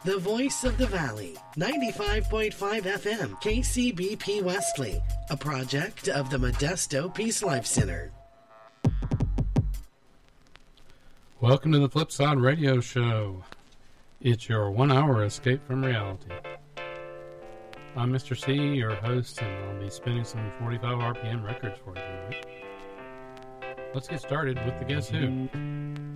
The Voice of the Valley, 95.5 FM, KCBP Wesley, a project of the Modesto Peace Life Center. Welcome to the Flipside Radio Show. It's your 1 hour escape from reality. I'm Mr. C, your host, and I'll be spinning some 45 RPM records for you tonight. Let's get started with the Guess Who.